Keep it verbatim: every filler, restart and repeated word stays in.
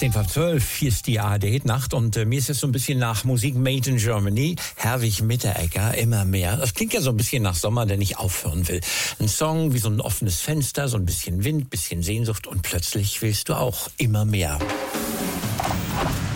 zehn vor zwölf, hier ist die A R D-Nacht und äh, mir ist jetzt so ein bisschen nach Musik Made in Germany. Herwig Mitteregger, immer mehr. Das klingt ja so ein bisschen nach Sommer, der nicht aufhören will. Ein Song wie so ein offenes Fenster, so ein bisschen Wind, bisschen Sehnsucht und plötzlich willst du auch immer mehr.